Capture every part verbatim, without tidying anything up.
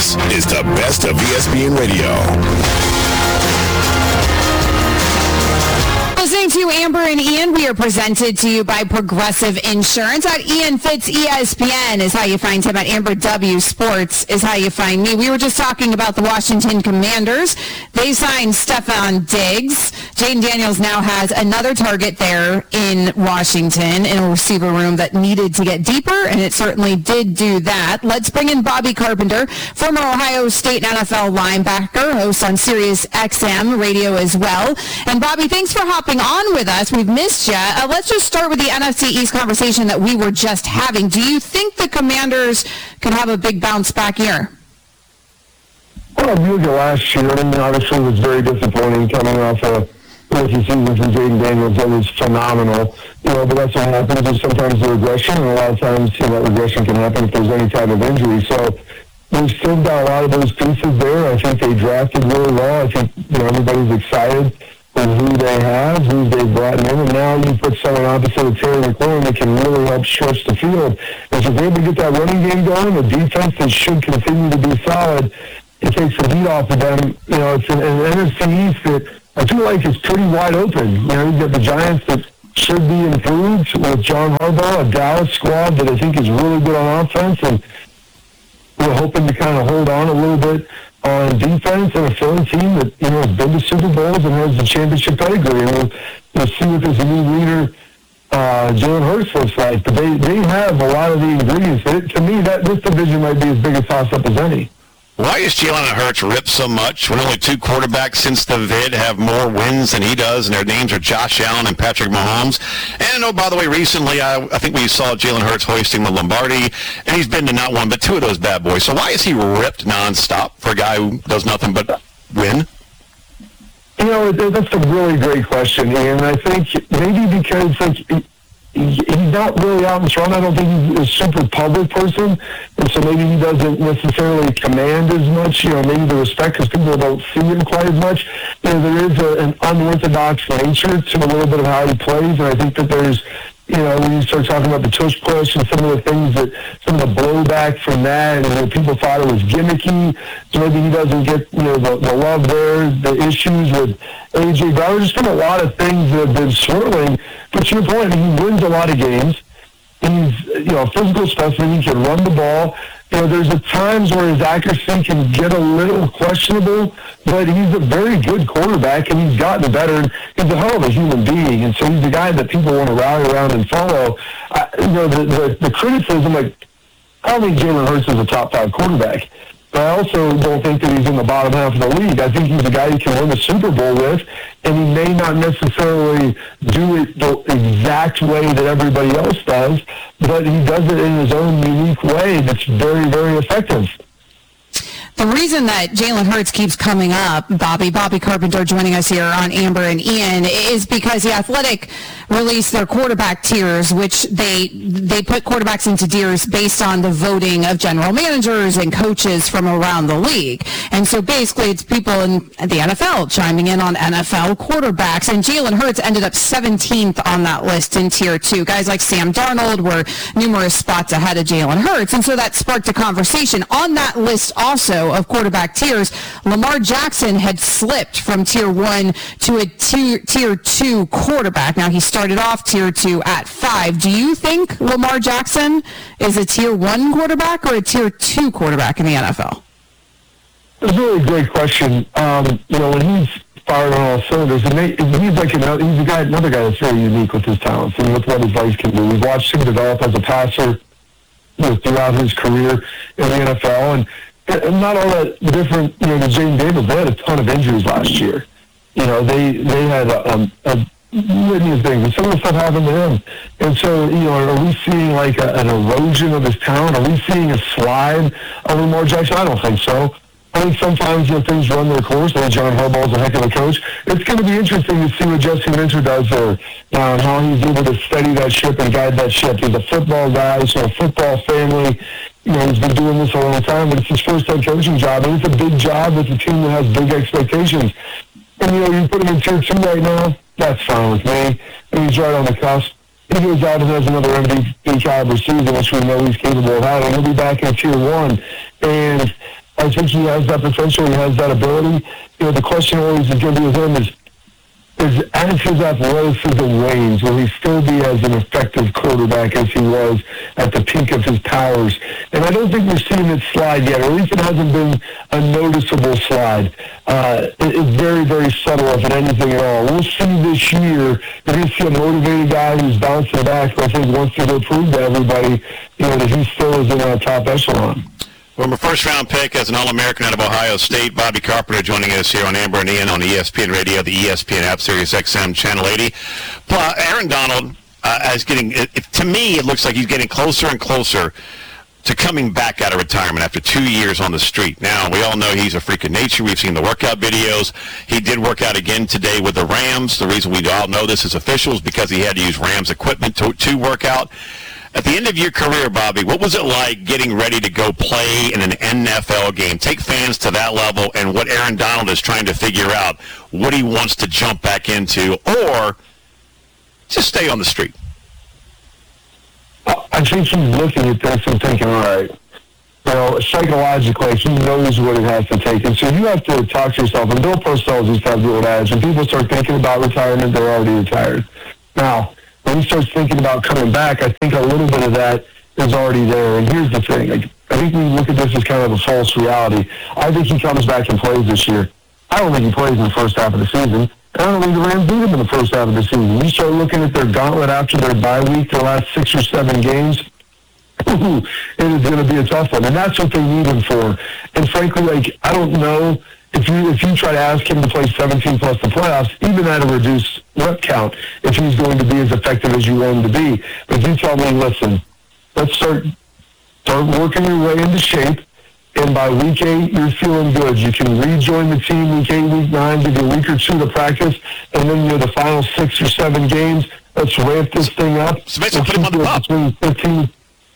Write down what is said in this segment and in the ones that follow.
This is the best of E S P N Radio. Listening to Amber and Ian, we are presented to you by Progressive Insurance. At Ian Fitz E S P N is how you find him. At Amber W Sports is how you find me. We were just talking about the Washington Commanders. They signed Stephon Diggs. Jaden Daniels now has another target there in Washington in a receiver room that needed to get deeper, and it certainly did do that. Let's bring in Bobby Carpenter, former Ohio State N F L linebacker, host on Sirius X M radio as well. And Bobby, thanks for hopping on with us. We've missed you. Uh, let's just start with the N F C East conversation that we were just having. Do you think the Commanders can have a big bounce back year? Well, if you look at last year, I mean, obviously it was very disappointing coming off a rookie season from Jaden Daniels. That was phenomenal. You know, but that's what happens is sometimes the regression, and a lot of times, you know, that regression can happen if there's any type of injury. So we've still got a lot of those pieces there. I think they drafted really well. I think, you know, everybody's excited and who they have, who they brought in, and now you put someone opposite of Terry McLaurin that can really help stretch the field. And so if they're able to get that running game going, the defense that should continue to be solid, it takes the heat off of them. You know, it's an, an N F C East that I feel like is pretty wide open. You know, you've got the Giants that should be improved with John Harbaugh, a Dallas squad that I think is really good on offense, and we're hoping to kind of hold on a little bit on defense, and a Philly team that, you know, has been to Super Bowls and has the championship pedigree. And we'll, we'll see what this new leader, uh, Jalen Hurts, looks like. But they, they have a lot of the ingredients. It, to me, that this division might be as big a toss-up as any. Why is Jalen Hurts ripped so much when only two quarterbacks since the vid have more wins than he does, and their names are Josh Allen and Patrick Mahomes? And, oh, by the way, recently I, I think we saw Jalen Hurts hoisting the Lombardi, and he's been to not one but two of those bad boys. So why is he ripped nonstop for a guy who does nothing but win? You know, that's a really great question, Ian. I think maybe because, like, he's not really out in front. I don't think he's a super public person, and so maybe he doesn't necessarily command as much, you know, maybe the respect because people don't see him quite as much. You know, there is a, an unorthodox nature to a little bit of how he plays, and I think that there's, you know, when you start talking about the tush push and some of the things that, some of the blowback from that, and you know, people thought it was gimmicky, so maybe he doesn't get, you know, the, the love there, the issues with A J Brown. There's been a lot of things that have been swirling, but to your point, he wins a lot of games. He's, you know, a physical specimen. He can run the ball. You know, there's at times where his accuracy can get a little questionable, but he's a very good quarterback, and he's gotten better. And he's a hell of a human being, and so he's the guy that people want to rally around and follow. I, you know, the, the, the criticism, like, I don't think Jalen Hurts is a top five quarterback, but I also don't think that he's in the bottom half of the league. I think he's a guy you can win the Super Bowl with, and he may not necessarily do it the exact way that everybody else does, but he does it in his own unique way that's very, very effective. The reason that Jalen Hurts keeps coming up, Bobby, Bobby Carpenter joining us here on Amber and Ian, is because The Athletic released their quarterback tiers, which they they put quarterbacks into tiers based on the voting of general managers and coaches from around the league. And so basically it's people in the N F L chiming in on N F L quarterbacks. And Jalen Hurts ended up seventeenth on that list in tier two. Guys like Sam Darnold were numerous spots ahead of Jalen Hurts. And so that sparked a conversation. On that list also of quarterback tiers, Lamar Jackson had slipped from tier one to a tier, tier two quarterback. Now he started off tier two at five. Do you think Lamar Jackson is a tier one quarterback or a tier two quarterback in the N F L? It's a really great question. Um, you know, when he's firing on all cylinders, and they, he's like another, he's a guy, another guy that's very unique with his talents and with what his legs can do. We've watched him develop as a passer, you know, throughout his career in the N F L, and And not all that different, you know, to Jaden Daniels. They had a ton of injuries last year. You know, they they had a, um, a litany of things, and some of the stuff happened to him. And so, you know, are we seeing like a, an erosion of his talent? Are we seeing a slide of Lamar Jackson? I don't think so. I think sometimes, you know, things run their course. I think John Harbaugh's a heck of a coach. It's going to be interesting to see what Jesse Minter does there, uh, and how he's able to steady that ship and guide that ship. He's a football guy, so a football family. You know, he's been doing this a long time, but it's his first head coaching job, and it's a big job with a team that has big expectations. And, you know, you put him in tier two right now, that's fine with me. And he's right on the cusp. He goes out and has another M V P caliber season, which we know he's capable of having. He'll be back in tier one. And I think he has that potential. He has that ability. You know, the question always is going to be with him is, is as his athleticism wanes, will he still be as an effective quarterback as he was at the peak of his powers? And I don't think we're seeing it slide yet, or at least it hasn't been a noticeable slide. Uh, it, it's very, very subtle, if anything at all. We'll see this year. You're going to see a motivated guy who's bouncing back, who I think wants to go prove to everybody, you know, that he still is in our top echelon. Former first-round pick as an All-American out of Ohio State, Bobby Carpenter joining us here on Amber and Ian on E S P N Radio, the E S P N app, Sirius X M, Channel eighty. Uh, Aaron Donald uh, is getting, it, it, to me, it looks like he's getting closer and closer to coming back out of retirement after two years on the street. Now, we all know he's a freak of nature. We've seen the workout videos. He did work out again today with the Rams. The reason we all know this as officials because he had to use Rams equipment to, to work out. At the end of your career, Bobby, what was it like getting ready to go play in an N F L game? Take fans to that level and what Aaron Donald is trying to figure out, what he wants to jump back into, or just stay on the street. I think he's looking at this and thinking, all right, you know, psychologically, he knows what it has to take. And so you have to talk to yourself. And Bill Parcells used to have the old adage, when people start thinking about retirement, they're already retired. Now, when he starts thinking about coming back, I think a little bit of that is already there. And here's the thing. Like, I think we look at this as kind of a false reality. I think he comes back and plays this year. I don't think he plays in the first half of the season. I don't think the Rams beat him in the first half of the season. You start looking at their gauntlet after their bye week, the last six or seven games, ooh, it is going to be a tough one. And that's what they need him for. And frankly, like, I don't know if you if you try to ask him to play seventeen plus the playoffs, even at a reduced rep count, if he's going to be as effective as you want him to be. But if you tell me, listen, let's start, start working your way into shape. And by week eight, you're feeling good. You can rejoin the team week eight, week nine, give you a week or two to practice, and then you're the final six or seven games. Let's ramp this thing up. So basically put him on the pop. Between fifteen.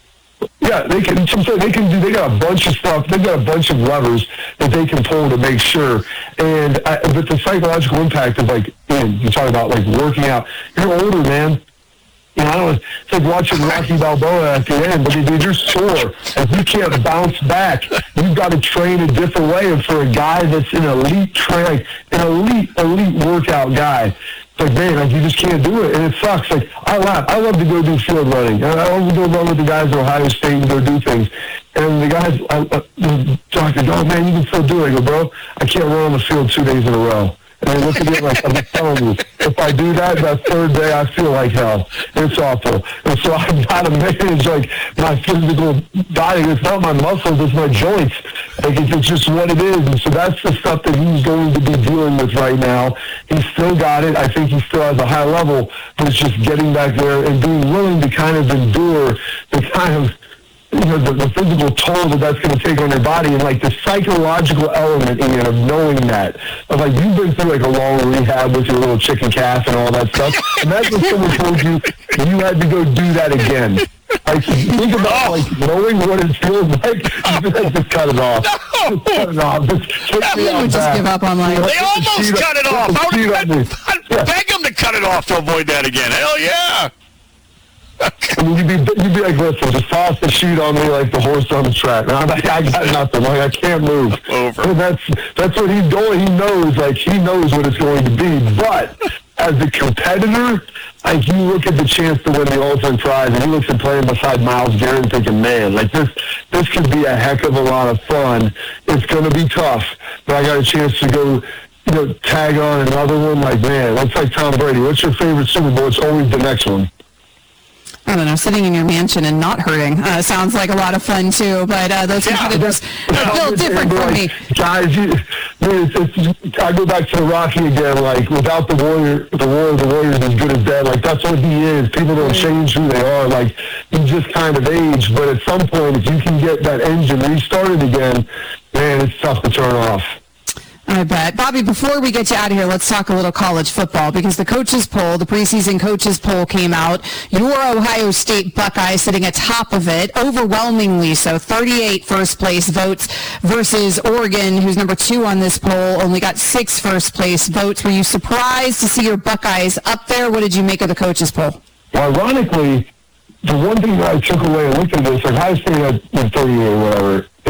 Yeah, they can. They can do. They got a bunch of stuff. They got a bunch of levers that they can pull to make sure. And I, but the psychological impact of like, Ian, you talk about like working out. You're older, man. You know, I don't, it's like watching Rocky Balboa at the end, but dude, you're sore. If you can't bounce back, you've got to train a different way. And for a guy that's an elite train, an elite, elite workout guy, it's like, man, like, you just can't do it. And it sucks. Like, I laugh. I love to go do field running. I love to go run with the guys at Ohio State and go do things. And the guys, I, I, the doctor, oh, man, you can still do it. I go, bro, I can't run on the field two days in a row. And they look at it like, I'm telling you, if I do that, that third day, I feel like hell. It's awful. And so I've got to manage, like, my physical body. It's not my muscles, it's my joints. Like, it's, it's just what it is. And so that's the stuff that he's going to be dealing with right now. He's still got it. I think he still has a high level, but it's just getting back there and being willing to kind of endure the kind of, you know, the, the physical toll that that's going to take on your body, and like the psychological element, Ian, of knowing that. Of like, you've been through like a long rehab with your little chicken calf and all that stuff. Imagine someone told you you had to go do that again. Like, think about like knowing what it feels like. Just, just cut it off. Just cut it off. Just take me You out would just back. give up on life. They almost cut it off. I would Yeah. beg them to cut it off to avoid that again. Hell yeah. I mean, you'd be, you'd be like, listen, just toss the sheet on me like the horse on the track. And I'm like, I got nothing. Like, I can't move. Over. And that's that's what he's doing. He knows, like, he knows what it's going to be. But as a competitor, like, you look at the chance to win the ultimate prize, and he looks at playing beside Myles Garrett thinking, man, like, this this could be a heck of a lot of fun. It's going to be tough. But I got a chance to go, you know, tag on another one. Like, man, that's like Tom Brady. What's your favorite Super Bowl? It's always the next one. I don't know, sitting in your mansion and not hurting uh, sounds like a lot of fun too, but uh, those competitors are built different for me. Guys, you, it's, it's, I go back to the Rocky again, like, without the warrior, the warrior, the warrior is as good as dead. Like, that's what he is. People don't change who they are. Like, he just kind of age, but at some point, if you can get that engine restarted again, man, it's tough to turn off. I bet. Bobby, before we get you out of here, let's talk a little college football, because the coaches poll, the preseason coaches poll came out. Your Ohio State Buckeyes sitting atop of it, overwhelmingly so, thirty-eight first place votes versus Oregon, who's number two on this poll, only got six first place votes. Were you surprised to see your Buckeyes up there? What did you make of the coaches poll? Well, ironically, the one thing that I took away and looked at this, like, Ohio State had thirty-eight or whatever,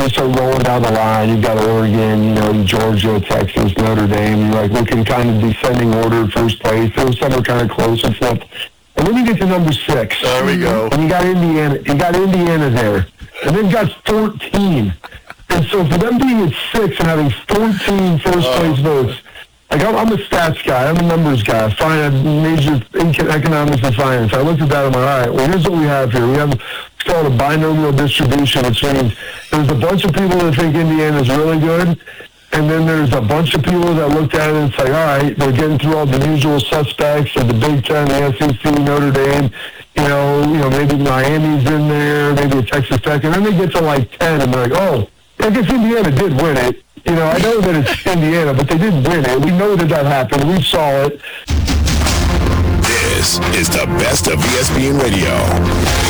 you start rolling down the line. You've got Oregon, you know, Georgia, Texas, Notre Dame. You're like looking kind of descending order at first place. Those some are kind of close and stuff. And then you get to number six. There we go. And you got Indiana. You got Indiana there. And then you got fourteen. And so for them being at six and having fourteen first-place oh. votes, like I'm, I'm a stats guy. I'm a numbers guy. Fine, I major in economics and finance. I looked at that and I'm like, all right, well, here's what we have here. We have what's called a binomial distribution, which means there's a bunch of people that think Indiana's really good, and then there's a bunch of people that looked at it and say, all right, they're getting through all the usual suspects of the Big Ten, the S E C, Notre Dame, you know, you know, maybe Miami's in there, maybe a Texas Tech, and then they get to like ten, and they're like, oh, I guess Indiana did win it. You know, I know that it's Indiana, but they did win it. We know that that happened. We saw it. This is the best of E S P N Radio.